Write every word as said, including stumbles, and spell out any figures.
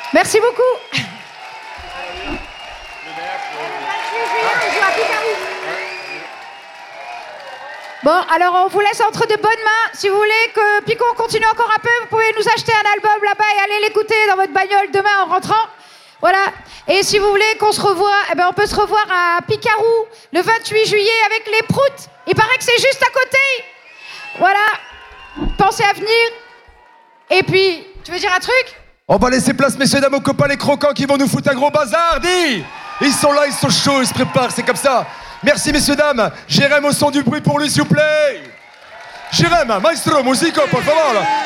Merci beaucoup. Bon, alors on vous laisse entre de bonnes mains. Si vous voulez que Pico continue encore un peu, vous pouvez nous acheter un album là-bas et aller l'écouter dans votre bagnole demain en rentrant. Voilà. Et si vous voulez qu'on se revoie, eh ben on peut se revoir à Picarou le vingt-huit juillet avec les Proutes. Il paraît que c'est juste à côté. Voilà. Pensez à venir. Et puis, tu veux dire un truc ? On va laisser place, messieurs, dames, aux copains, les croquants qui vont nous foutre un gros bazar. Dis ! Ils sont là, ils sont chauds, ils se préparent, c'est comme ça. Merci, messieurs, dames. Jérém au son du bruit pour lui, s'il vous plaît. Jérém, maestro, musico, por favor.